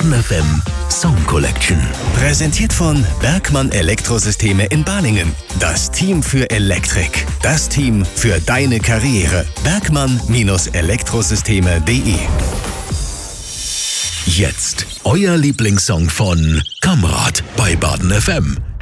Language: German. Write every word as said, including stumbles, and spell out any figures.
Baden F M Song Collection. Präsentiert von Bergmann Elektrosysteme in Balingen. Das Team für Elektrik. Das Team für deine Karriere. Bergmann Elektrosysteme punkt de. Jetzt euer Lieblingssong von Kamrat bei Baden F M.